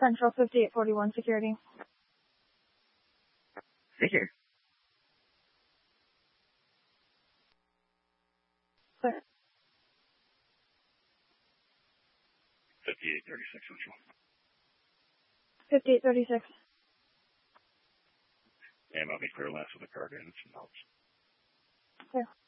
Central 5841 security. Clear. Clear. 5836 Central. 5836. And I'll be clear last with the card in. It's Clear.